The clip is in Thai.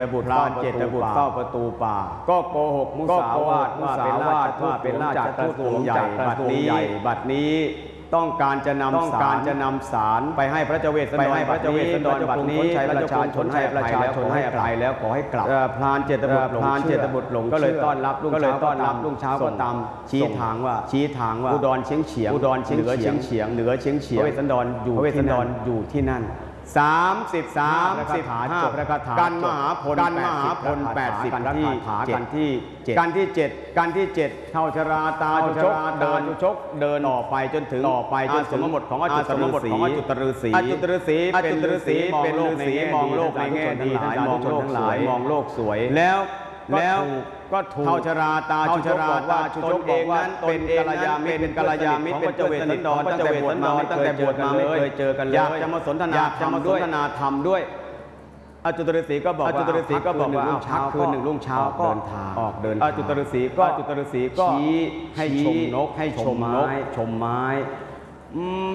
บุตรพรานเจ็ดบุตรเฝ้าประตูป่าก็โกหกมุสาวาทว่าเป็นราชทูตองค์ใหญ่บัดนี้ต้องการจะนำสารไปให้พระเจ้าเวสสันดรบัดนี้ประชาชนให้อภัยแล้วขอให้กลับพรานเจ็ดบุตรหลงก็เลยต้อนรับรุ่งเช้าก็ตามชี้ทางว่าอุดรเชียงเฉียงเหนือเชียงพระเวสสันดรอยู่ที่นั่น33พระคาถากันมหาพล80กันที่7เท่าชราตาจุชกเดินออกไปจนถึงสมบทของอจุตฤษีเป็นฤาษีมองโลกในแง่ดีมองโลกสวยแล้วก็ถูกเท่าชราตาจุชกบอกว่าตนเองนั้นเป็นกัลยามิตรเป็นพระเจ้าเวสสันดรตั้งแต่บวชมาไม่เคยเจอกันเลยอยากจะมาสนทนาธรรมด้วยอจุตฤษีก็บอกว่าคืนหนึ่งรุ่งเช้าก็ออกเดินทางอจุตฤษีก็ชี้ให้ชมนกชมไม้